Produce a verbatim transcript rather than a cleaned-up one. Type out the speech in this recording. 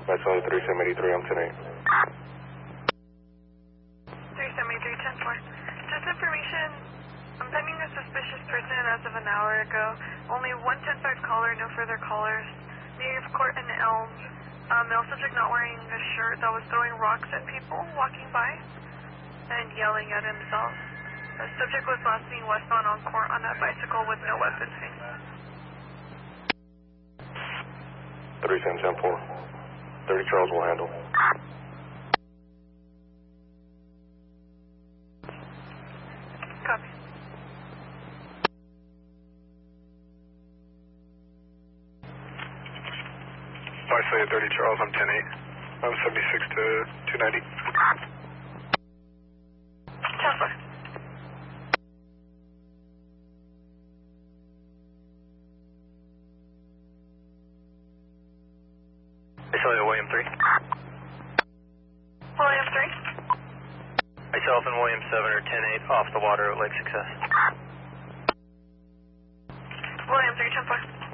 That's only three seventy-three, I'm ten eight. three seventy-three, ten four. Just information, I'm pending a suspicious person as of an hour ago. Only one ten five caller, no further callers. Native Court in Elms. Um, male subject not wearing a shirt that was throwing rocks at people walking by and yelling at himself. The subject was last seen westbound on Court on a bicycle with no weapons. three ten ten four. thirty Charles will handle. Copy. Bicycle thirty Charles, I'm ten eight. I'm seventy-six to two ninety. ten four. Myself William three. William three. Myself and William seven are ten eight off the water at Lake Success. William three, ten four.